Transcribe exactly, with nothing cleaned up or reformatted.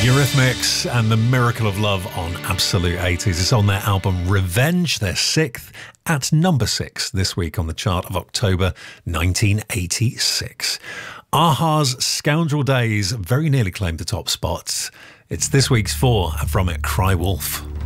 Eurythmics and The Miracle of Love on Absolute eighties. It's on their album Revenge, their sixth, at number six this week on the chart of October nineteen eighty-six. a-ha's Scoundrel Days very nearly claimed the top spot. It's this week's four, and from it, Cry Wolf.